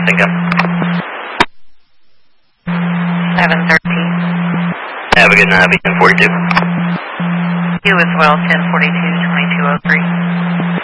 sync up. 713. Have a good night, be 1042. You as well, 1042, 2203.